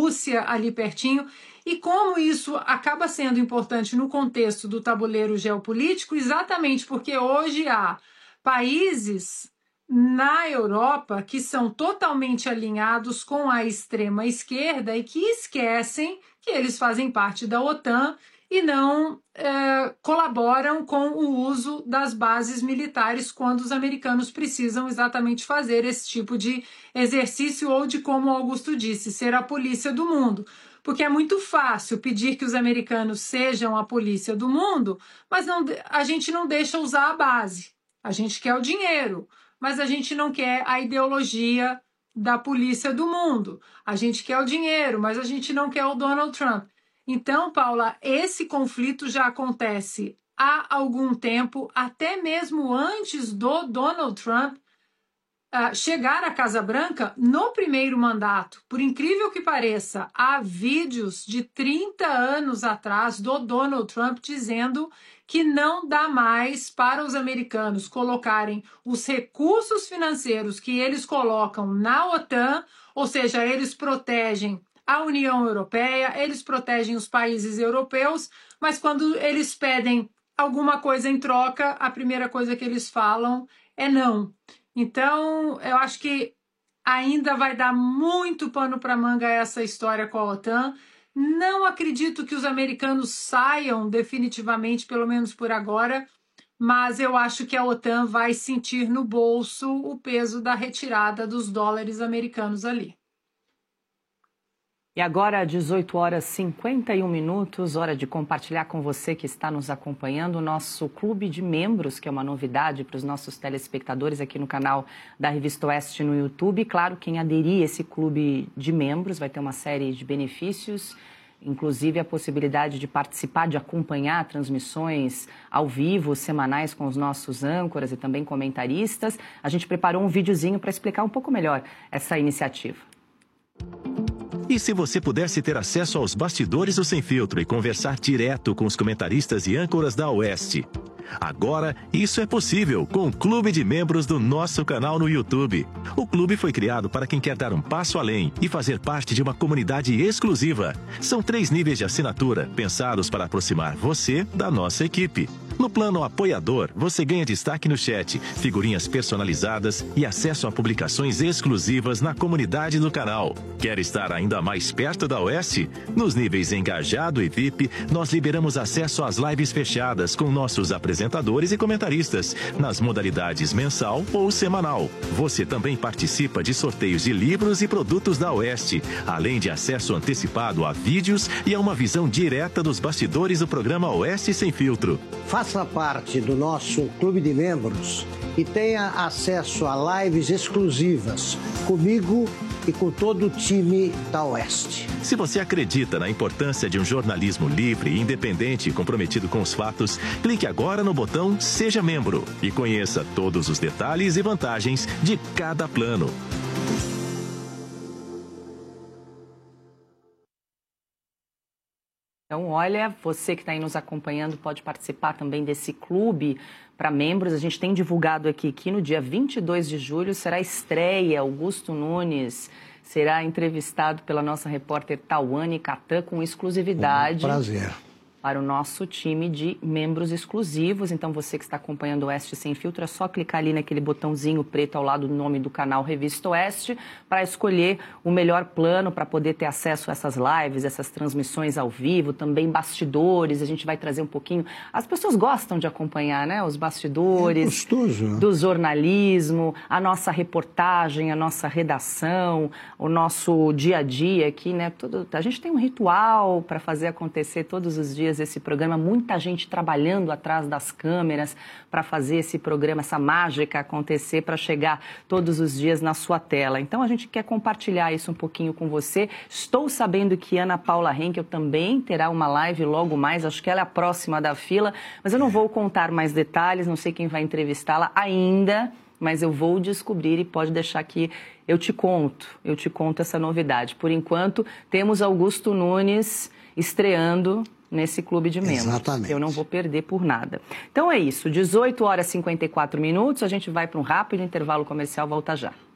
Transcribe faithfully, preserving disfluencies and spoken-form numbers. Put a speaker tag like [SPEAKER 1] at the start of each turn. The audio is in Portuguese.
[SPEAKER 1] Rússia ali pertinho, e como isso acaba sendo importante no contexto do tabuleiro geopolítico, exatamente porque hoje há países na Europa que são totalmente alinhados com a extrema esquerda e que esquecem que eles fazem parte da OTAN e não é, colaboram com o uso das bases militares quando os americanos precisam exatamente fazer esse tipo de exercício ou de, como Augusto disse, ser a polícia do mundo. Porque é muito fácil pedir que os americanos sejam a polícia do mundo, mas não, a gente não deixa usar a base. A gente quer o dinheiro, mas a gente não quer a ideologia da polícia do mundo. A gente quer o dinheiro, mas a gente não quer o Donald Trump. Então, Paula, esse conflito já acontece há algum tempo, até mesmo antes do Donald Trump uh, chegar à Casa Branca no primeiro mandato. Por incrível que pareça, há vídeos de trinta anos atrás do Donald Trump dizendo que não dá mais para os americanos colocarem os recursos financeiros que eles colocam na OTAN, ou seja, eles protegem a União Europeia, eles protegem os países europeus, mas quando eles pedem alguma coisa em troca, a primeira coisa que eles falam é não. Então, eu acho que ainda vai dar muito pano para manga essa história com a OTAN. Não acredito que os americanos saiam definitivamente, pelo menos por agora, mas eu acho que a OTAN vai sentir no bolso o peso da retirada dos dólares americanos ali.
[SPEAKER 2] E agora, dezoito horas e cinquenta e um minutos, hora de compartilhar com você que está nos acompanhando o nosso clube de membros, que é uma novidade para os nossos telespectadores aqui no canal da Revista Oeste no YouTube. Claro, quem aderir a esse clube de membros vai ter uma série de benefícios, inclusive a possibilidade de participar, de acompanhar transmissões ao vivo, semanais com os nossos âncoras e também comentaristas. A gente preparou um videozinho para explicar um pouco melhor essa iniciativa.
[SPEAKER 3] E se você pudesse ter acesso aos bastidores do Sem Filtro e conversar direto com os comentaristas e âncoras da Oeste? Agora, isso é possível com o Clube de Membros do nosso canal no YouTube. O clube foi criado para quem quer dar um passo além e fazer parte de uma comunidade exclusiva. São três níveis de assinatura, pensados para aproximar você da nossa equipe. No plano apoiador, você ganha destaque no chat, figurinhas personalizadas e acesso a publicações exclusivas na comunidade do canal. Quer estar ainda mais perto da Oeste? Nos níveis Engajado e V I P, nós liberamos acesso às lives fechadas com nossos apresentadores e comentaristas, nas modalidades mensal ou semanal. Você também participa de sorteios de livros e produtos da Oeste, além de acesso antecipado a vídeos e a uma visão direta dos bastidores do programa Oeste Sem Filtro.
[SPEAKER 4] Faça parte do nosso clube de membros e tenha acesso a lives exclusivas comigo e com todo o time da Oeste.
[SPEAKER 3] Se você acredita na importância de um jornalismo livre, independente e comprometido com os fatos, clique agora no botão Seja Membro e conheça todos os detalhes e vantagens de cada plano.
[SPEAKER 2] Então, olha, você que está aí nos acompanhando pode participar também desse clube para membros. A gente tem divulgado aqui que no dia vinte e dois de julho será a estreia. Augusto Nunes será entrevistado pela nossa repórter Tawane Catan com exclusividade.
[SPEAKER 4] Um prazer.
[SPEAKER 2] Para o nosso time de membros exclusivos. Então, você que está acompanhando o Oeste Sem Filtro, é só clicar ali naquele botãozinho preto ao lado do nome do canal Revista Oeste para escolher o melhor plano para poder ter acesso a essas lives, essas transmissões ao vivo, também bastidores. A gente vai trazer um pouquinho... As pessoas gostam de acompanhar, né? Os bastidores,
[SPEAKER 4] é gostoso.
[SPEAKER 2] Do jornalismo, a nossa reportagem, a nossa redação, o nosso dia a dia aqui, né? Tudo... A gente tem um ritual para fazer acontecer todos os dias esse programa, muita gente trabalhando atrás das câmeras para fazer esse programa, essa mágica acontecer, para chegar todos os dias na sua tela. Então, a gente quer compartilhar isso um pouquinho com você. Estou sabendo que Ana Paula Henkel também terá uma live logo mais, acho que ela é a próxima da fila, mas eu não vou contar mais detalhes, não sei quem vai entrevistá-la ainda, mas eu vou descobrir e pode deixar que eu te conto, eu te conto essa novidade. Por enquanto, temos Augusto Nunes estreando nesse clube de membros.
[SPEAKER 4] Exatamente.
[SPEAKER 2] Eu não vou perder por nada. Então é isso, dezoito horas e cinquenta e quatro minutos, a gente vai para um rápido intervalo comercial, volta já.